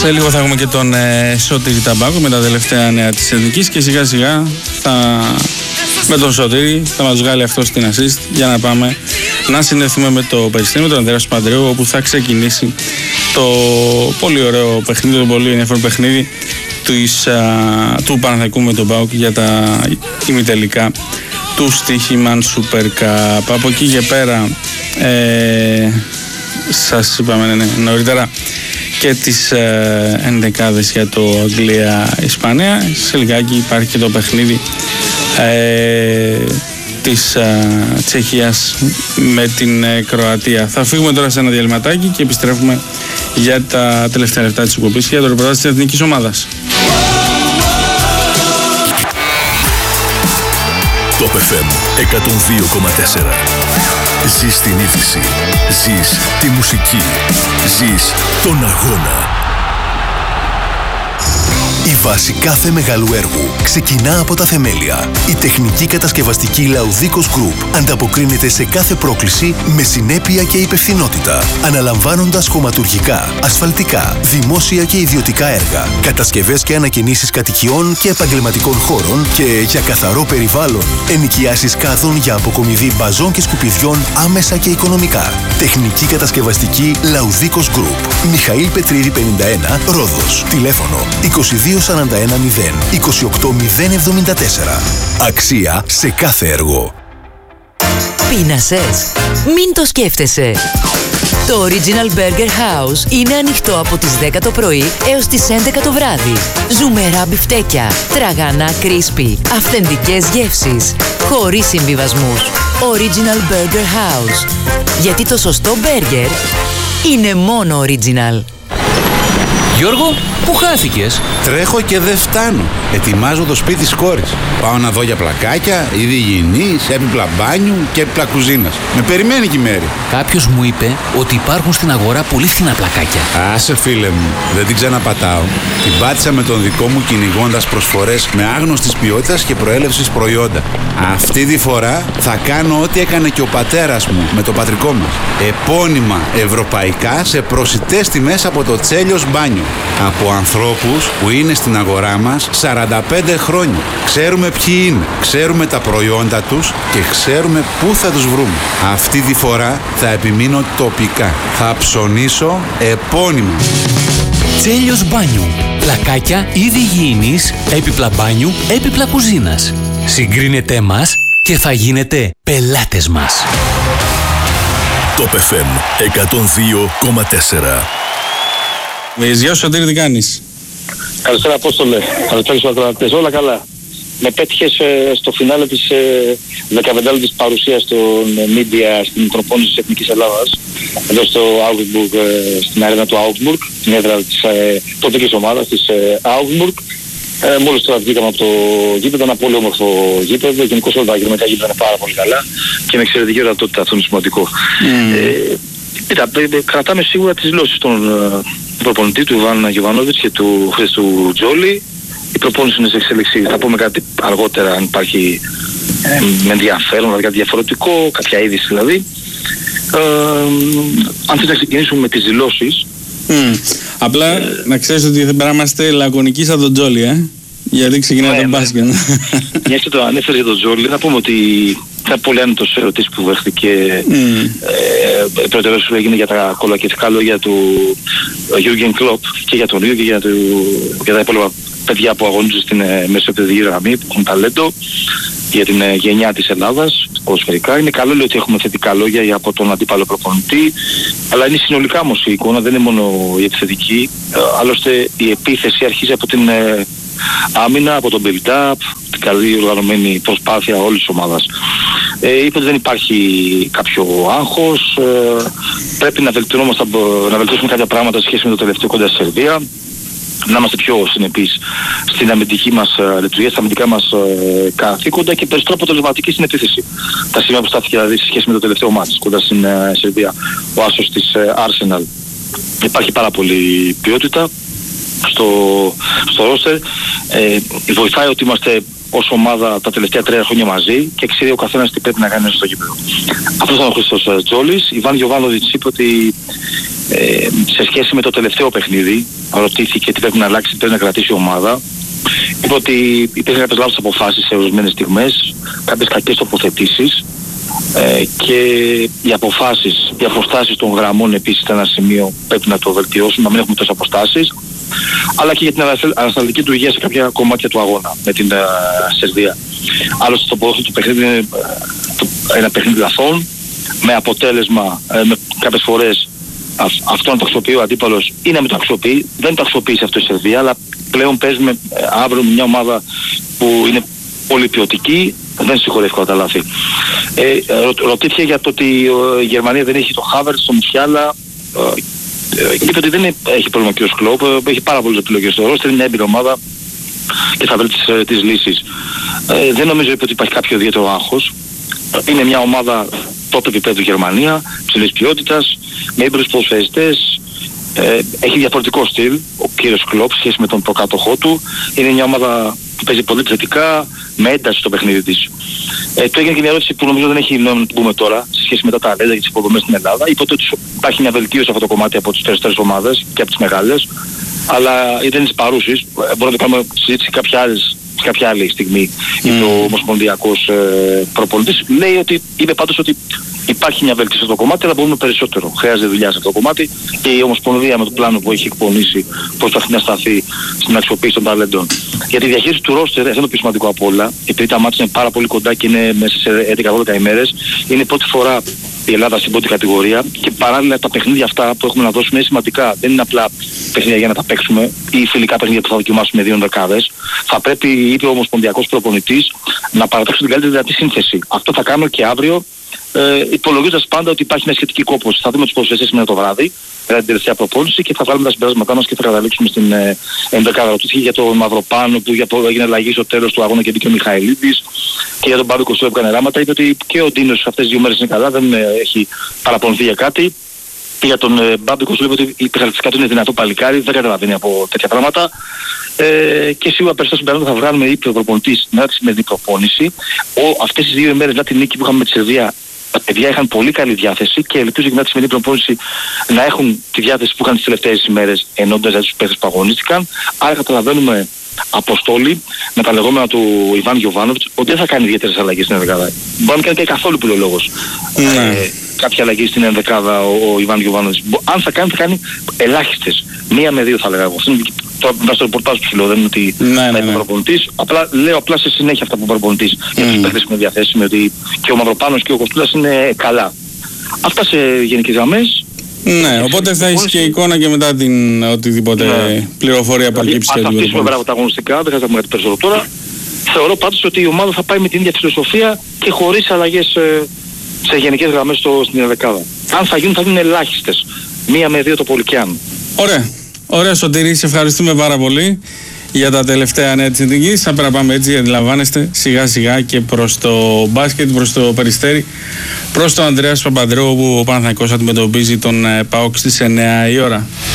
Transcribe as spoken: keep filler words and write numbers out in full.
Σε λίγο θα έχουμε και τον ε, Σωτήρη Ταμπάκο με τα τελευταία νέα της Εθνικής και σιγά σιγά θα, με τον Σωτήρη θα μας βγάλει αυτό στην assist για να πάμε να συνδεθούμε με το Περιστέρι, με τον Ανδρέα Παντρέου, όπου θα ξεκινήσει το πολύ ωραίο παιχνίδι, το πολύ ενδιαφέρον παιχνίδι της, α, του Παναθηναϊκού με τον ΠΑΟΚ για τα ημιτελικά του Στοίχημαν Super Cup. Από εκεί και πέρα ε, σας είπαμε ναι, ναι, νωρίτερα και τις ε, ενδεκάδες για το Αγγλία-Ισπανία. Σε λιγάκι υπάρχει και το παιχνίδι ε, της ε, Τσεχίας με την ε, Κροατία. Θα φύγουμε τώρα σε ένα διαλυματάκι και επιστρέφουμε για τα τελευταία λεπτά της εκπομπής και για το ρεπορτάζ της εθνικής ομάδας. Top εφ εμ εκατόν δύο κόμμα τέσσερα. Ζεις την είδηση, ζεις τη μουσική, ζεις τον αγώνα. Η βάση κάθε μεγάλου έργου ξεκινά από τα θεμέλια. Η τεχνική κατασκευαστική Laudikos Group ανταποκρίνεται σε κάθε πρόκληση με συνέπεια και υπευθυνότητα, αναλαμβάνοντας χωματουργικά, ασφαλτικά, δημόσια και ιδιωτικά έργα, κατασκευές και ανακαινήσεις κατοικιών και επαγγελματικών χώρων και για καθαρό περιβάλλον, ενοικιάσεις κάδων για αποκομιδή μπαζών και σκουπιδιών άμεσα και οικονομικά. Τεχνική κατασκευαστική Laudikos Group. Μιχαήλ Πετρίδη πενήντα ένα, Ρόδος. Τηλέφωνο είκοσι δύο σαράντα ένα μηδέν είκοσι οκτώ μηδέν εβδομήντα τέσσερα. Αξία σε κάθε έργο. Πείνασες? Μην το σκέφτεσαι. Το Original Burger House είναι ανοιχτό από τις δέκα το πρωί έως τις έντεκα το βράδυ. Ζουμερά μπιφτέκια, τραγανά crispy, αυθεντικές γεύσεις, χωρίς συμβιβασμούς. Original Burger House. Γιατί το σωστό μπέργκερ είναι μόνο original. Γιώργο, πού χάθηκες? Τρέχω και δεν φτάνω. Ετοιμάζω το σπίτι της κόρης. Πάω να δω για πλακάκια, είδη υγιεινής, έπιπλα μπάνιου και έπιπλα κουζίνας. Με περιμένει και η Μέρη. Κάποιος μου είπε ότι υπάρχουν στην αγορά πολύ φθηνά πλακάκια. Άσε φίλε μου, δεν την ξαναπατάω. Την πάτησα με τον δικό μου κυνηγώντας προσφορές με άγνωστης ποιότητας και προέλευσης προϊόντα. Αυτή τη φορά θα κάνω ό,τι έκανε και ο πατέρας μου με το πατρικό μας. Επώνυμα ευρωπαϊκά σε προσιτές τιμές από το Τσέλιος Μπάνιο. Από ανθρώπους που είναι στην αγορά μας σαράντα πέντε χρόνια. Ξέρουμε ποιοι είναι, ξέρουμε τα προϊόντα τους και ξέρουμε πού θα τους βρούμε. Αυτή τη φορά θα επιμείνω τοπικά. Θα ψωνίσω επώνυμα. Τσέλιος Μπάνιου. Πλακάκια, είδη υγιεινής, έπιπλα μπάνιου, έπιπλα κουζίνας. Συγκρίνετε μας και θα γίνετε πελάτες μας. Top εφ εμ εκατόν δύο κόμμα τέσσερα. Γεια σου Σωτήρη, τι κάνεις? Καλησπέρα, Απόστολε. Καλησπέρα στους ακροατές. Όλα καλά. Με πέτυχες ε, στο φινάλε της ε, δεκαπεντάλεπτης παρουσίας των ε, media στην προπόνηση της Εθνικής Ελλάδας εδώ στο Augsburg, ε, στην αρένα του Augsburg, την έδρα της ε, τοπικής ομάδας της ε, Augsburg. Ε, μόλις τώρα βγήκαμε από το γήπεδο, ένα πολύ όμορφο γήπεδο. Γενικώς όλα τα γερμανικά γήπεδα είναι πάρα πολύ καλά και με εξαιρετική ορατότητα, αυτό είναι σημαντικό. Mm. Ε, κοίτα, κρατάμε σίγουρα τις δηλώσεις των προπονητή του Ιβάν Γιοβάνοβιτς και του Χρήστου Τζόλι. Η προπόνηση είναι σε εξέλιξη. Θα πούμε κάτι αργότερα αν υπάρχει ε, με ενδιαφέρον, δηλαδή κάτι διαφορετικό, κάποια είδηση δηλαδή. Ε, αν θες να ξεκινήσουμε με τις δηλώσεις. Mm. Απλά ε, να ξέρεις ότι θα είμαστε λακωνικοί σαν τον Τζόλι, ε? Γιατί ξεκινάει τον μπάσκετ. Μια και το ανέφερε για τον Τζόλι, να πούμε ότι ήταν πολύ άνετος ερωτήσεις που δέχτηκε. Mm. Ε, πρώτη ερώτηση που έγινε για τα κολακευτικά λόγια του Γιούργεν Κλοπ και για τον ίδιο και για, το, για τα υπόλοιπα παιδιά που αγωνίζουν στην ε, μεσοπαιδική γραμμή, που έχουν ταλέντο για την ε, γενιά της Ελλάδας, ποδοσφαιρικά. Είναι καλό λέει ότι έχουμε θετικά λόγια από τον αντίπαλο προπονητή, αλλά είναι συνολικά όμως η εικόνα, δεν είναι μόνο η επιθετική. Ε, άλλωστε η επίθεση αρχίζει από την ε, άμυνα, από τον build-up, την καλή οργανωμένη προσπάθεια όλης της ομάδας. Ε, είπε ότι δεν υπάρχει κάποιο άγχος, ε, πρέπει να, να βελτιώσουμε κάποια πράγματα σε σχέση με το τελευταίο κοντά στη Σερβία, να είμαστε πιο συνεπείς στην αμυντική μας ε, λειτουργία, στα αμυντικά μας ε, καθήκοντα και περισσότερο αποτελεσματική στην επίθεση. Τα σημεία που στάθηκε δηλαδή σε σχέση με το τελευταίο μάτς κοντά στην ε, Σερβία, ο άσος της ε, Arsenal. Υπάρχει πάρα πολύ ποιότητα στο, στο ρόστερ. Ε, βοηθάει ότι είμαστε ως ομάδα τα τελευταία τρία χρόνια μαζί και ξέρει ο καθένας τι πρέπει να κάνει στο γήπεδο. Αυτό ήταν ο Χρήστος Τζόλης. Ιβάν Γιοβάνοβιτς είπε ότι Ε, σε σχέση με το τελευταίο παιχνίδι, ρωτήθηκε τι πρέπει να αλλάξει, τι πρέπει να κρατήσει η ομάδα. Είπε ότι υπήρχαν κάποιες λάθος αποφάσεις σε ορισμένες στιγμές, κάποιες κακές τοποθετήσεις ε, και οι αποφάσεις, οι αποστάσεις των γραμμών επίσης ήταν ένα σημείο που πρέπει να το βελτιώσουν, να μην έχουμε τόσες αποστάσεις, αλλά και για την ανασταλτική του υγεία σε κάποια κομμάτια του αγώνα με την uh, Σερβία. Άλλωστε το ποδόσφαιρο του παιχνίδι είναι uh, ένα παιχνίδι λαθών, με αποτέλεσμα uh, με κάποιες φορές uh, αυτό να το αξιοποιεί ο αντίπαλος ή να μην το αξιοποιεί. Δεν το αξιοποίησε αυτό η Σερβία, αλλά πλέον παίζουμε uh, αύριο μια ομάδα που είναι πολύ ποιοτική, δεν συγχωρεύει τα λάθη. Ε, ρω, ρωτήθηκε για το ότι uh, η Γερμανία δεν έχει το Χάβερτς, το Μουσιάλα. Uh, είπε ότι δεν έχει πρόβλημα και ο Κλόπ, έχει πάρα πολλές επιλογές στο ρόστερ, είναι μια έμπειρη ομάδα και θα βρει τις, τις λύσεις. Ε, δεν νομίζω ότι υπάρχει κάποιο ιδιαίτερο άγχος. Είναι μια ομάδα top επίπεδου Γερμανία, ψηλής ποιότητας, με έμπειρους ποδοσφαιριστές. Ε, έχει διαφορετικό στυλ ο κύριος Κλόπ σχέση με τον προκάτοχό του. Είναι μια ομάδα που παίζει πολύ θετικά, με ένταση στο παιχνίδι της. Ε, το έγινε και μια ερώτηση που νομίζω δεν έχει νόημα να την πούμε τώρα σε σχέση με τα ταλέντα και τις υποδομές στην Ελλάδα. Είπε ότι υπάρχει μια βελτίωση αυτό το κομμάτι από τις περισσότερες ομάδες και από τις μεγάλες, αλλά δεν είναι παρούσεις. Μπορούμε να το κάνουμε συζήτηση κάποια άλλες, σε κάποια άλλη στιγμή. Mm. Είπε ο ομοσπονδιακός ε, προπονητής. Λέει ότι, είπε πάντως ότι υπάρχει μια βελτίωση στο κομμάτι, αλλά μπορούμε περισσότερο. Χρειάζεται δουλειά σε αυτό το κομμάτι και η Ομοσπονδία με το πλάνο που έχει εκπονήσει προσπαθεί να σταθεί στην αξιοποίηση των ταλέντων. Για τη διαχείριση του ρόστερ, αυτό είναι το πιο σημαντικό από όλα, επειδή τα μάτια είναι πάρα πολύ κοντά και είναι μέσα σε έντεκα δώδεκα ημέρες. Είναι πρώτη φορά η Ελλάδα στην πρώτη κατηγορία και παράλληλα τα παιχνίδια αυτά που έχουμε να δώσουμε είναι σημαντικά. Δεν είναι απλά παιχνίδια για να τα παίξουμε ή φιλικά παιχνίδια που θα δοκιμάσουμε δύο δεκάδες. Θα πρέπει, είπε ο Ομοσπονδιακός προπονητής, να παρατάξουν την καλύτερη δυνατή σύνθεση. Αυτό θα κάνουμε και αύριο. Ε, υπολογίζοντας πάντα ότι υπάρχει μια σχετική κόπωση. Θα δούμε τους ποδοσφαιριστές σήμερα το βράδυ, για την τελευταία προπόνηση και θα βάλουμε τα συμπεράσματά μας και θα καταλήξουμε στην ε, ενδεκάδα. Ρωτήθηκε για τον Μαυροπάνο που για το έγινε αλλαγή στο τέλος του αγώνα και μπήκε ο Μιχαηλίδης και για τον Μπάμπη Κωστού που έκανε ράματα. Είπε ότι και ο Ντίνος αυτές τις δύο μέρες είναι καλά, δεν ε, έχει παραπονηθεί για κάτι. Και για τον ε, Μπάμπη Κωστού είπε ότι η χαρακτηριστικά του είναι δυνατό παλικάρι, δεν καταλαβαίνει από τέτοια πράγματα. Ε, και σίγουρα περισσότερο συμπεράσματα θα βγάλουμε ήπιο ο προπονητής μετά τη σημερινή προπόνηση. Αυτές τις δύο ημέρες μετά την νίκη που είχαμε με τη Σερβία, τα παιδιά είχαν πολύ καλή διάθεση και ελπίζω και μετά τη σημερινή προπόνηση να έχουν τη διάθεση που είχαν τις τελευταίες ημέρες ενώντας τους παίχτες που αγωνίστηκαν. Άρα καταλαβαίνουμε, Αποστόλη, με τα λεγόμενα του Ιβάν Γιοβάνοβιτς, ότι δεν θα κάνει ιδιαίτερες αλλαγές στην ενδεκάδα. Μπορεί να μην κάνει και καθόλου που λέει ο λόγος. Mm. Ε, κάποια αλλαγή στην ενδεκάδα ο, ο Ιβάν Γιοβάνοβιτς. Αν θα κάνει, θα κάνει ελάχιστες. Μία με δύο θα λέγαμε. Το βάζω στο ρεπορτάζ που σου λέω, δεν είναι ότι ναι, θα ναι, είναι ναι. προπονητής. Απλά λέω απλά σε συνέχεια αυτά που προπονητής. Mm. Για τους παίκτες που είναι διαθέσιμοι, ότι και ο Μαυροπάνος και ο Κωστούλας είναι καλά. Αυτά σε γενικές γραμμές. Ναι, οπότε θα έχεις και εικόνα και μετά την οτιδήποτε ναι. πληροφορία που αρκεψει. Αν θα αφήσουμε μπράβο τα αγωνιστικά, δεν χρειάζεται να πούμε κάτι περισσότερο τώρα. Θεωρώ πάντως ότι η ομάδα θα πάει με την ίδια φιλοσοφία και χωρίς αλλαγές ε, σε γενικές γραμμές στο, στην ενδεκάδα. Αν θα γίνουν, θα γίνουν ελάχιστες. Μία με δύο το πολύ κι αν. Ωραία. Ωραία, Σωτήρη, σε ευχαριστούμε πάρα πολύ για τα τελευταία νέα της Εθνικής. Θα πρέπει να πάμε έτσι, αντιλαμβάνεστε, σιγά σιγά και προς το μπάσκετ, προς το Περιστέρι, προς τον Ανδρέα Παπανδρέου, που ο Παναθηναϊκός αντιμετωπίζει τον ΠΑΟΚ στις εννιά η ώρα.